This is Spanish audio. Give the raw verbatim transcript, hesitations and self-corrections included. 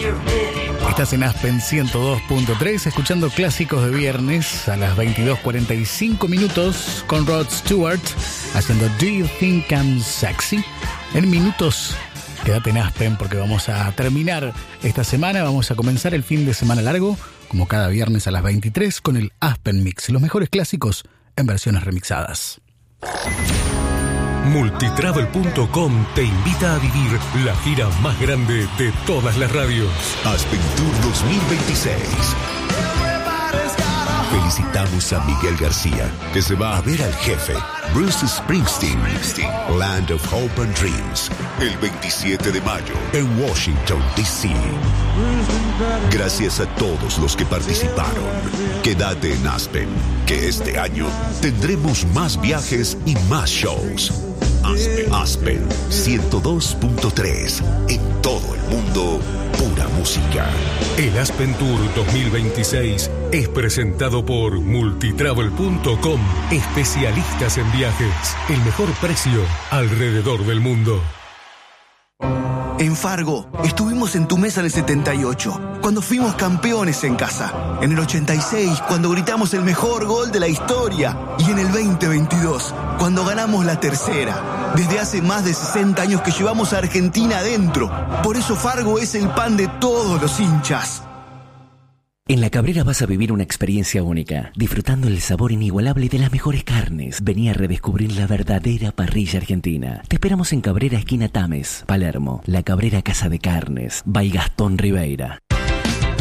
Estás en Aspen ciento dos punto tres, escuchando clásicos de viernes a las veintidós cuarenta y cinco minutos con Rod Stewart haciendo Do You Think I'm Sexy. En minutos, quédate en Aspen porque vamos a terminar esta semana, vamos a comenzar el fin de semana largo, como cada viernes a las veintitrés, con el Aspen Mix, los mejores clásicos en versiones remixadas. Multitravel punto com te invita a vivir la gira más grande de todas las radios. Aspen Tour dos mil veintiséis. Felicitamos a Miguel García, que se va a ver al jefe, Bruce Springsteen, Land of Hope and Dreams, el veintisiete de mayo en Washington, D C Gracias a todos los que participaron. Quédate en Aspen, que este año tendremos más viajes y más shows. Aspen, Aspen ciento dos punto tres. En todo el mundo, pura música. El Aspen Tour dos mil veintiséis es presentado por Multitravel punto com. Especialistas en viajes. El mejor precio alrededor del mundo. En Fargo, estuvimos en tu mesa en el setenta y ocho, cuando fuimos campeones en casa. En el ochenta y seis, cuando gritamos el mejor gol de la historia. Y en el veinte veintidós, cuando ganamos la tercera. Desde hace más de sesenta años que llevamos a Argentina adentro. Por eso Fargo es el pan de todos los hinchas. En La Cabrera vas a vivir una experiencia única, disfrutando el sabor inigualable de las mejores carnes. Vení a redescubrir la verdadera parrilla argentina. Te esperamos en Cabrera, esquina Tames, Palermo. La Cabrera Casa de Carnes, by Gastón Ribeira.